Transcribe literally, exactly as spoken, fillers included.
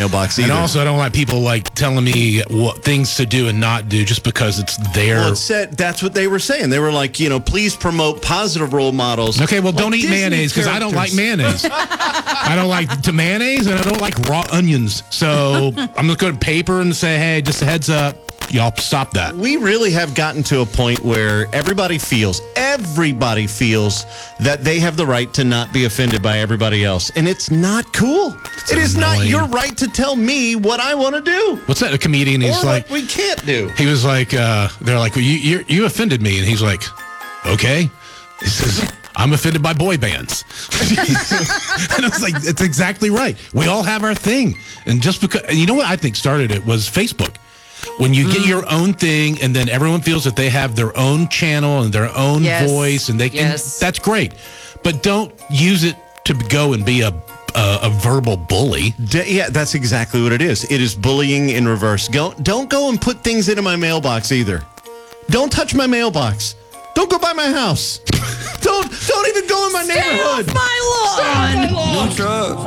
mailbox either. And also, I don't like people like telling me what things to do and not do just because it's their. Well, it said, that's what they were saying. They were like, you know, please promote positive role models. Okay, well, like don't eat Disney mayonnaise because I don't like characters. mayonnaise. I don't like to mayonnaise and I don't like raw onions. So I'm just going to paper and say, hey, just a heads up. Y'all stop that. We really have gotten to a point where everybody feels, everybody feels that they have the right to not be offended by everybody else. And it's not cool. It's it is not annoying. your right to tell me what I want to do. What's that? A comedian? He's or like, what we can't do. he was like, uh, they're like, well, you, you you offended me. And he's like, okay. He says, I'm offended by boy bands. And I was like, it's exactly right. We all have our thing. And just because, and you know what I think started it was Facebook. When you get your own thing and then everyone feels that they have their own channel and their own Yes. voice and they can, Yes. that's great. But don't use it to go and be a, a, a verbal bully. D- yeah, that's exactly what it is. It is bullying in reverse. Go, don't go and put things into my mailbox either. Don't touch my mailbox. Don't go by my house. don't don't even go in my Stay neighborhood. off my lawn. Stay off my lawn. New truck.